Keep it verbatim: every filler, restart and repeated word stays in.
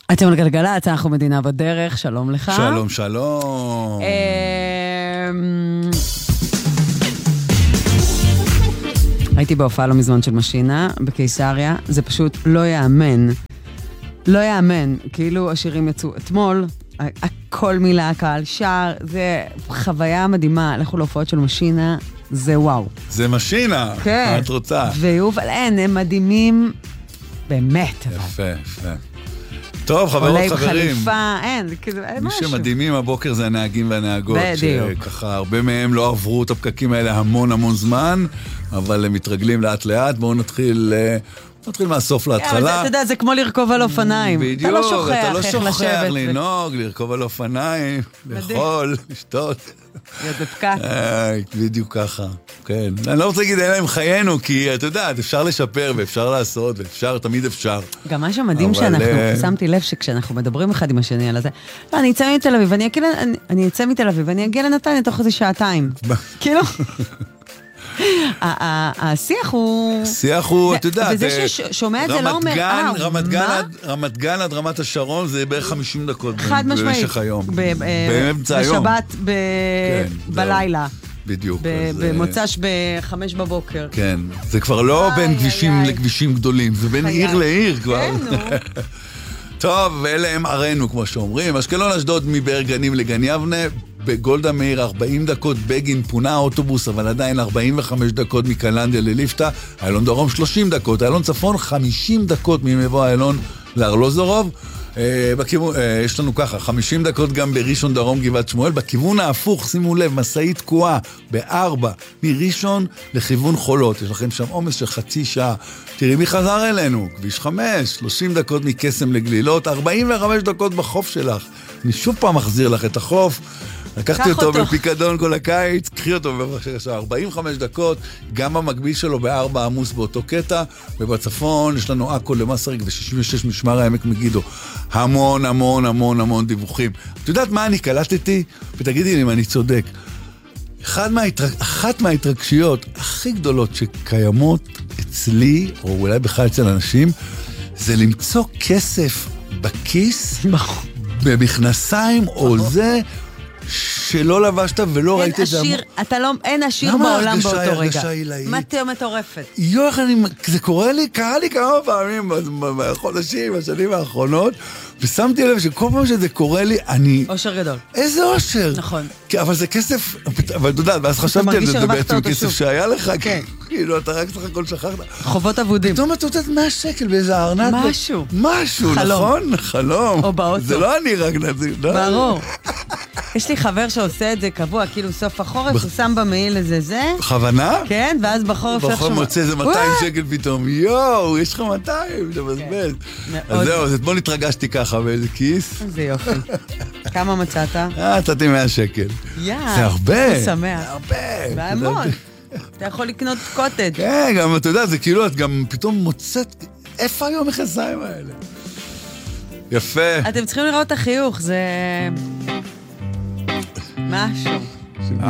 אתם על גלגלצ, אנחנו מדינה בדרך, שלום לך. שלום, שלום. הייתי בהופעה לא מזמן של משינה, בקיסריה, זה פשוט לא יאמן. לא יאמן, כאילו השירים יצאו אתמול, הכל מילה, הקהל שר, זה חוויה מדהימה, לכו להופעות של משינה, זה וואו. זה משינה, כן. מה את רוצה? ויובל, אין, הם מדהימים, באמת. יפה, יפה. טוב, חברות, עולה עם חברים. חליפה, אין, כאילו, אין מי משהו. שמדהימים הבוקר זה הנהגים והנהגות. בדיוק. שככה, הרבה מהם לא עברו את הפקקים האלה המון המון זמן, אבל הם מתרגלים לאט לאט. בואו נתחיל... נתחיל מהסוף להתחלה. אתה יודע, זה כמו לרכוב על אופניים. בדיוק, אתה לא שוכח אתה לא איך שוכח לשבת. לנהוג, לרכוב על אופניים, לאכול, לשתות. להיות בפקק. בדיוק ככה, כן. אני לא רוצה להגיד, אין להם חיינו, כי אתה יודע, אפשר לשפר ואפשר לעשות, ואפשר, תמיד אפשר. גם מה שמדהים שאנחנו, שמתי לב שכשאנחנו מדברים אחד עם השני על הזה, לא, אני אצא מתל אביב, אני אצא מתל אביב, ואני אגיע לנתניה תוך איזה שעתיים. כאילו... השיח הוא... השיח הוא, אתה יודע... וזה ששומע את זה לא אומר, אה, מה? רמת גן עד רמת השרון זה בערך חמישים דקות במשך היום. באמצע היום. בשבת בלילה. בדיוק. במוצ"ש בחמש בבוקר. כן, זה כבר לא בין כבישים לכבישים גדולים, זה בין עיר לעיר כבר. כן, נו. טוב, ואלה הם ערינו, כמו שאומרים. אשקלון אשדוד מבאר גנים לגן יבנה, בגולדה מאיר ארבעים דקות, בגין פונה האוטובוס, אבל עדיין ארבעים וחמש דקות מקלנדיה לליפתא, איילון דרום שלושים דקות, איילון צפון חמישים דקות ממבוא איילון לארלוזורוב, אה, בכיוון, אה, יש לנו ככה, חמישים דקות גם בראשון דרום גבעת שמואל, בכיוון ההפוך, שימו לב, מסעית תקועה בארבע, מראשון לכיוון חולות, יש לכם שם עומס של חצי שעה, תראי מי חזר אלינו, כביש חמש, שלושים דקות מקסם לגלילות, ארבעים וחמש דקות בחוף שלך, אני שוב פעם מחזיר לך את החוף, לקחתי אותו בפיקדון כל הקיץ, קחי אותו בבקשה, ארבעים וחמש דקות, גם המקביל שלו בארבע עמוס באותו קטע, ובצפון יש לנו עכו למסריק ו-שישים ושש משמר העמק מגידו. המון המון המון המון דיווחים. את יודעת מה אני קלטתי? ותגידי לי אם אני צודק. אחד מההתרג... אחת מההתרגשויות הכי גדולות שקיימות אצלי, או אולי בכלל אצל אנשים, זה למצוא כסף בכיס, במכנסיים או זה... שלא לבשת ולא ראית את זה. אתה לא, אין עשיר בעולם באותו רגע. למה הרגשה עילאית? מה תהיה מטורפת? יוח, זה קורה לי, קרה לי כמה פעמים בחודשים, בשנים האחרונות, ושמתי לב שכל פעם שזה קורה לי, אני... אושר גדול. איזה אושר. נכון. אבל זה כסף, אבל אתה יודע, ואז חשבתי על זה, זה בעצם כסף שהיה לך, כאילו, אתה רק סך הכל שכחת. חובות אבודים. פתאום אתה יודעת מאה שקל באיזה ארנק. משהו. משהו, נכון? חלום. או באוטו. זה לא אני רק נזיר. ברור. יש לי חבר שעושה את זה קבוע, כאילו סוף החורף, הוא שם במעיל איזה זה. בכוונה? כן, ואז בחורף... בחורף מוצא איזה מאתיים שקל פתאום. יואו, יש לך מאתיים, אתה מבזבז. אז זהו, אז אתמול התרגשתי ככה באיזה כיס. זה יופי. כמה מצאת? אה, נתתי מאה שקל. יאה. זה הרבה. זה שמח. זה הרבה. זה המון. אתה יכול לקנות קוטג'. כן, גם אתה יודע, זה כאילו, את גם פתאום מוצאת, איפה היום המכנסיים האלה? יפה. אתם צריכים לראות את החיוך, זה... משהו.